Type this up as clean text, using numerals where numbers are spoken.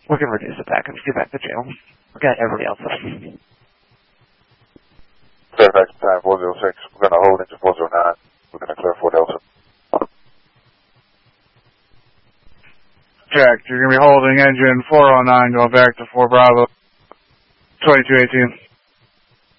We're going to reduce it back and get back to jail. We got everybody else up. Fairfax time 406. We're going to hold into 409. We're going to clear Fort Delta. Check. You're going to be holding engine 409 going back to 4 Bravo. 2218.